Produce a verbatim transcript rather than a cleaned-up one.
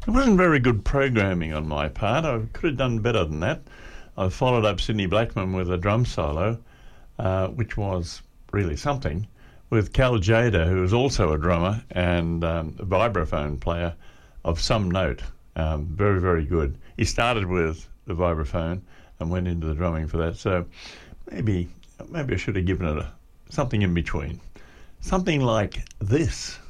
It wasn't very good programming on my part. I could have done better than that. I followed up Sidney Blackman with a drum solo, uh, which was really something, with Cal Jada, who was also a drummer and um, a vibraphone player of some note. Um, very, very good. He started with the vibraphone and went into the drumming for that. So maybe maybe I should have given it a, something in between. Something like this.